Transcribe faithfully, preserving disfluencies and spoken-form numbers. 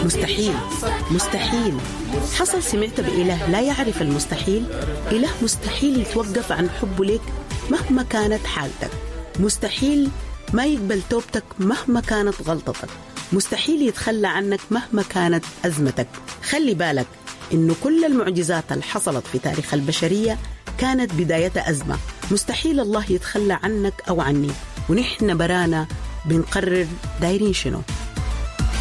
مستحيل مستحيل. حصل سمعت بإله لا يعرف المستحيل؟ إله مستحيل يتوقف عن حبه لك مهما كانت حالتك، مستحيل ما يقبل توبتك مهما كانت غلطتك، مستحيل يتخلى عنك مهما كانت أزمتك. خلي بالك إنه كل المعجزات اللي حصلت في تاريخ البشرية كانت بداية أزمة. مستحيل الله يتخلى عنك أو عني، ونحن برانا بنقرر دايرين شنو.